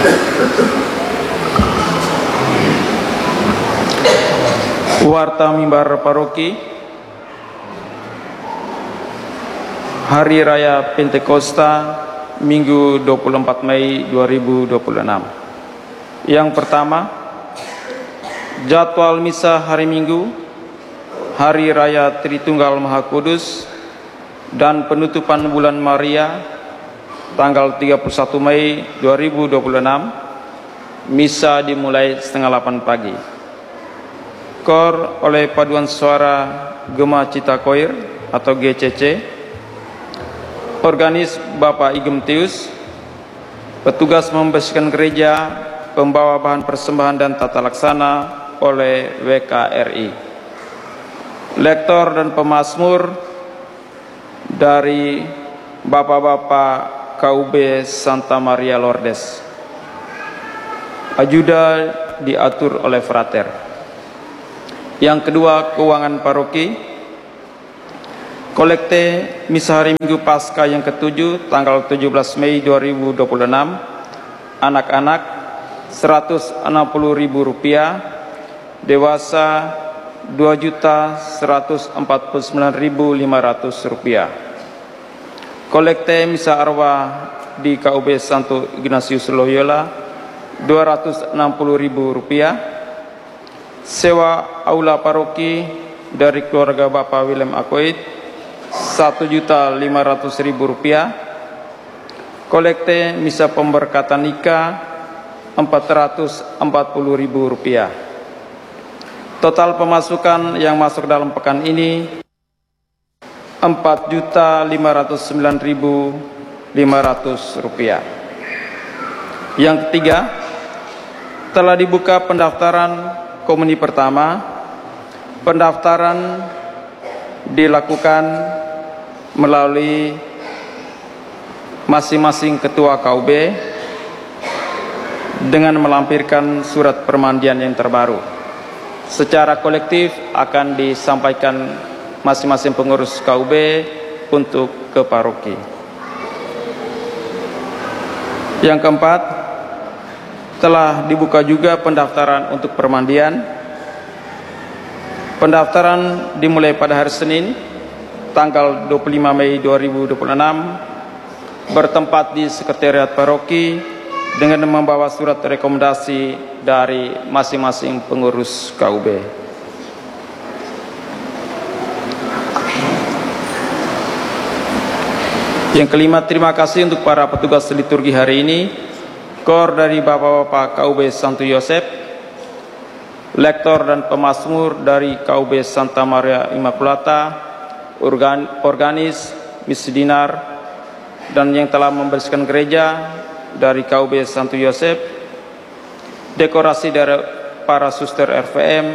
Warta Mimbar Paroki Hari Raya Pentakosta Minggu 24 Mei 2026. Yang pertama, jadwal misa hari Minggu Hari Raya Tritunggal Maha Kudus dan penutupan bulan Maria tanggal 31 Mei 2026. Misa dimulai setengah 8 pagi. Kor oleh Paduan Suara Gema Cita Koir atau GCC, organis Bapak Igem Tius, petugas membersihkan gereja, pembawa bahan persembahan dan tata laksana oleh WKRI, lektor dan pemazmur dari Bapak-Bapak KUB Santa Maria Lourdes. Ajuda diatur oleh frater. Yang kedua, keuangan paroki. Kolekte misa hari Minggu Paskah yang ke-7 tanggal 17 Mei 2026. Anak-anak Rp160.000, dewasa Rp2.149.500. Kolekte misa arwah di KUB Santo Ignatius Loyola Rp260.000. Sewa aula paroki dari keluarga Bapak William Akoid Rp1.500.000. Kolekte misa pemberkatan nikah Rp440.000. Total pemasukan yang masuk dalam pekan ini Rp4.509.500. Yang ketiga, telah dibuka pendaftaran komuni pertama. Pendaftaran dilakukan melalui masing-masing ketua KUB dengan melampirkan surat permandian yang terbaru. Secara kolektif akan disampaikan masing-masing pengurus KUB untuk ke paroki. Yang keempat, telah dibuka juga pendaftaran untuk permandian. Pendaftaran dimulai pada hari Senin tanggal 25 Mei 2026 bertempat di sekretariat paroki dengan membawa surat rekomendasi dari masing-masing pengurus KUB. Yang kelima, terima kasih untuk para petugas liturgi hari ini. Kor dari Bapak-Bapak KUB Santo Yosef, lektor dan pemazmur dari KUB Santa Maria Immaculata, organis Miss Dinar, dan yang telah membersihkan gereja dari KUB Santo Yosef, dekorasi dari para suster RVM,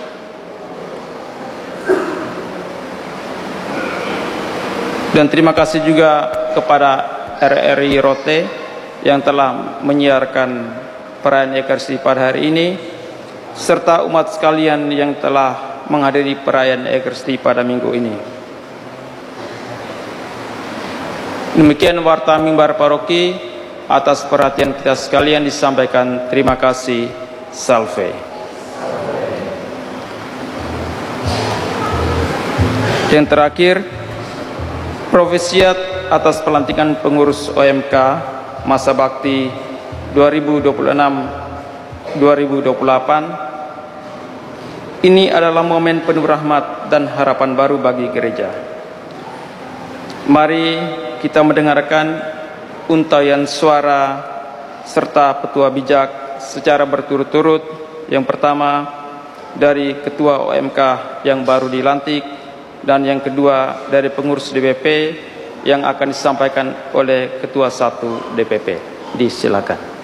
dan terima kasih juga kepada RRI Rote yang telah menyiarkan perayaan Ekaristi pada hari ini, serta umat sekalian yang telah menghadiri perayaan Ekaristi pada minggu ini. Demikian warta mimbar paroki. Atas perhatian kita sekalian disampaikan terima kasih. Salve. Yang terakhir, profesiat atas pelantikan pengurus OMK masa bakti 2026-2028. Ini adalah momen penuh rahmat dan harapan baru bagi gereja. Mari kita mendengarkan untaian suara serta petua bijak secara berturut-turut. Yang pertama dari Ketua OMK yang baru dilantik, dan yang kedua dari pengurus DPP yang akan disampaikan oleh Ketua 1 DPP. Disilakan.